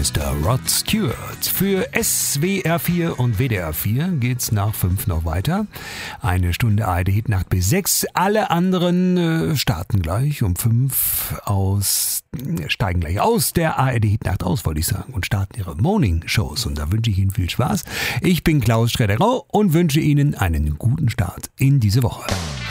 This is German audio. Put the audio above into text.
Mr. Rod Stewart. Für SWR 4 und WDR 4 geht's nach 5 noch weiter. Eine Stunde ARD Hitnacht bis 6. Alle anderen starten gleich um 5 steigen gleich aus der ARD Hitnacht aus, wollte ich sagen, und starten ihre Morning-Shows. Und da wünsche ich Ihnen viel Spaß. Ich bin Klaus Schredderau und wünsche Ihnen einen guten Start in diese Woche.